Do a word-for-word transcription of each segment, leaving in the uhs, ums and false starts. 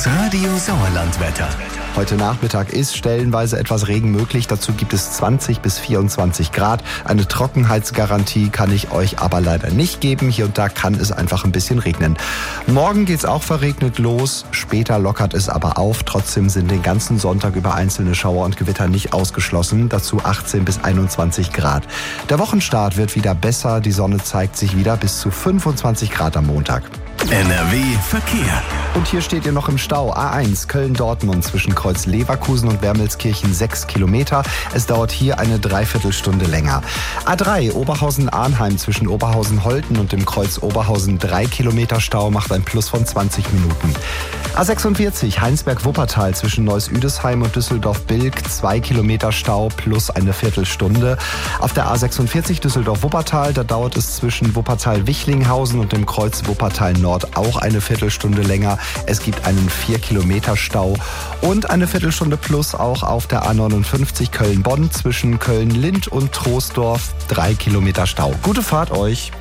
Radio Sauerlandwetter. Heute Nachmittag ist stellenweise etwas Regen möglich. Dazu gibt es zwanzig bis vierundzwanzig Grad. Eine Trockenheitsgarantie kann ich euch aber leider nicht geben. Hier und da kann es einfach ein bisschen regnen. Morgen geht's auch verregnet los. Später lockert es aber auf. Trotzdem sind den ganzen Sonntag über einzelne Schauer und Gewitter nicht ausgeschlossen. Dazu achtzehn bis einundzwanzig Grad. Der Wochenstart wird wieder besser. Die Sonne zeigt sich wieder bis zu fünfundzwanzig Grad am Montag. N R W Verkehr. Und hier steht ihr noch im Stau. A eins Köln-Dortmund zwischen Kreuz Leverkusen und Wermelskirchen sechs Kilometer. Es dauert hier eine Dreiviertelstunde länger. A drei Oberhausen-Arnheim zwischen Oberhausen-Holten und dem Kreuz Oberhausen drei Kilometer Stau macht ein Plus von zwanzig Minuten. A sechsundvierzig Heinsberg-Wuppertal zwischen Neuss-Üdesheim und Düsseldorf-Bilk zwei Kilometer Stau plus eine Viertelstunde. Auf der A sechsundvierzig Düsseldorf-Wuppertal, da dauert es zwischen Wuppertal-Wichlinghausen und dem Kreuz Wuppertal-Nord auch eine Viertelstunde länger. Es gibt einen vier Kilometer Stau und eine Viertelstunde plus auch auf der A neunundfünfzig Köln-Bonn zwischen Köln-Lindt und Troisdorf drei Kilometer Stau. Gute Fahrt euch!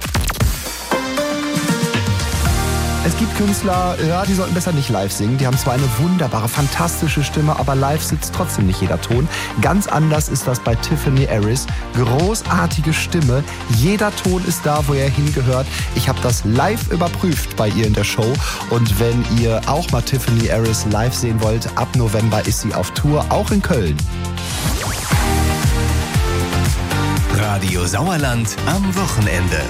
Es gibt Künstler, ja, die sollten besser nicht live singen. Die haben zwar eine wunderbare, fantastische Stimme, aber live sitzt trotzdem nicht jeder Ton. Ganz anders ist das bei Tiffany Harris. Großartige Stimme. Jeder Ton ist da, wo er hingehört. Ich habe das live überprüft bei ihr in der Show. Und wenn ihr auch mal Tiffany Harris live sehen wollt, ab November ist sie auf Tour, auch in Köln. Radio Sauerland am Wochenende.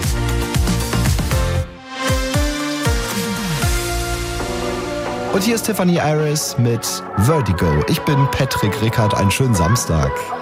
Und hier ist Tiffany Harris mit Vertigo. Ich bin Patrick Rickert. Einen schönen Samstag.